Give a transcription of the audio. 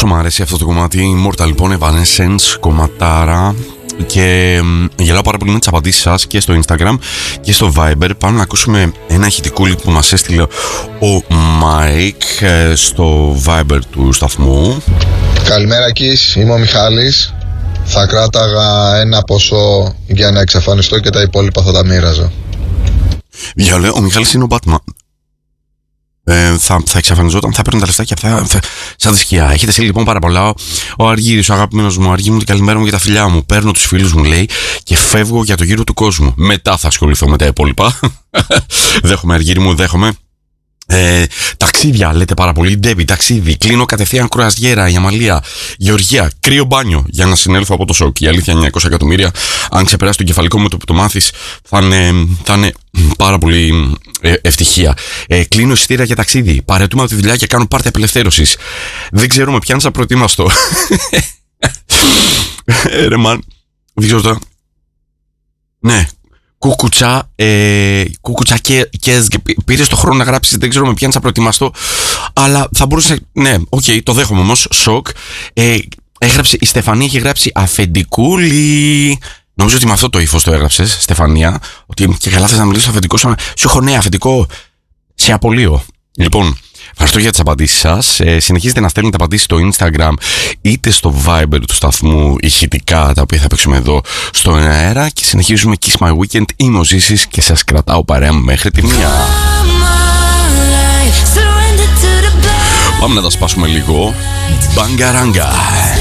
Πόσο μου αρέσει αυτό το κομμάτι. Immortal λοιπόν, Evanescence, κομματάρα. Και γελάω πάρα πολύ με τις απαντήσεις σας και στο Instagram και στο Viber. Πάμε να ακούσουμε ένα ηχητικούλι που μας έστειλε ο Mike στο Viber του σταθμού. Καλημέρα Κις, είμαι ο Μιχάλης. Θα κράταγα ένα ποσό για να εξαφανιστώ και τα υπόλοιπα θα τα μοίραζα. Διαλέω, ο Μιχάλης είναι ο Batman. Θα εξαφανιζόταν, θα παίρνουν τα λεφτά και σαν τη σκιά. Έχετε στείλει λοιπόν πάρα πολλά. Ο Αργύρης, ο αγαπημένος μου, Αργή μου, την καλημέρα μου και τα φιλιά μου. Παίρνω τους φίλους μου, λέει, και φεύγω για το γύρο του κόσμου. Μετά θα ασχοληθώ με τα υπόλοιπα. Δέχομαι, Αργύρη μου, δέχομαι. Ταξίδια, λέτε πάρα πολύ. Ντέμπι, ταξίδι. Κλείνω κατευθείαν κρουαζιέρα, η Αμαλία. Γεωργία, κρύο μπάνιο για να συνέλθω από το σοκ. Η αλήθεια, 900 εκατομμύρια. Αν ξεπεράσει το κεφαλικό μου το που το μάθεις, θα είναι πάρα πολύ ευτυχία. Κλείνω εισιτήρια για ταξίδι. Παρετούμε από τη δουλειά και κάνω πάρτι απελευθέρωσης. Δεν ξέρω, με πιάνει απροετοίμαστο. Ρε μαν, δεν ξέρω τώρα. Ναι. Κουκουτσά και πήρες το χρόνο να γράψεις, δεν ξέρω, με πιάνεις να προετοιμαστώ, αλλά θα μπορούσε, ναι, οκ, το δέχομαι όμως, σοκ. Έγραψε, η Στεφανία έχει γράψει αφεντικούλη. Νομίζω ότι με αυτό το ύφος το έγραψες, Στεφανία, ότι και καλά θες να μιλήσεις στο αφεντικό σου έχω ναι αφεντικό, σε απολύω. Λοιπόν, ευχαριστώ για τις απαντήσεις σας. Συνεχίζετε να στέλνετε απαντήσεις στο Instagram είτε στο Viber του σταθμού ηχητικά, τα οποία θα παίξουμε εδώ στον αέρα, και συνεχίζουμε Kiss My Weekend. Είμαι ο Ζήσης και σας κρατάω παρέα μέχρι τη 1. Πάμε να τα σπάσουμε λίγο. Μπαγκαράγκα.